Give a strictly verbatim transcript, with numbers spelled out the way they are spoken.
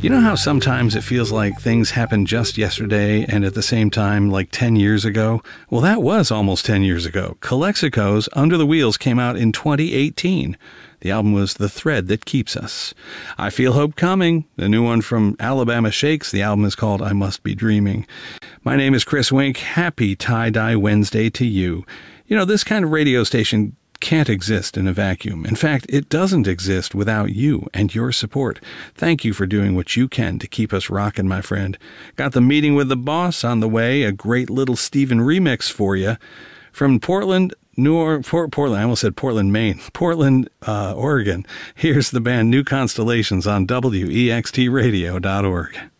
You know how sometimes it feels like things happened just yesterday and at the same time like ten years ago? Well, that was almost ten years ago. Calexico's Under the Wheels came out in twenty eighteen. The album was The Thread That Keeps Us. I Feel Hope Coming, the new one from Alabama Shakes. The album is called I Must Be Dreaming. My name is Chris Wink. Happy Tie-Dye Wednesday to you. You know, this kind of radio station can't exist in a vacuum. In fact, it doesn't exist without you and your support. Thank you for doing what you can to keep us rocking, my friend. Got the Meeting with the Boss on the way, a great little Steven remix for you. From Portland, New or- Port- Portland, I almost said Portland, Maine. Portland, uh, Oregon. Here's the band New Constellations on W E X T radio dot org.